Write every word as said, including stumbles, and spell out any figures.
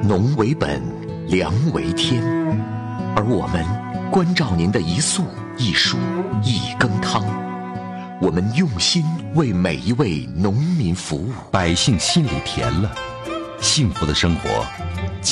农为本，粮为天，而我们关照您的一粟一蔬一羹汤，我们用心为每一位农民服务， 百姓心里甜了，幸福的生活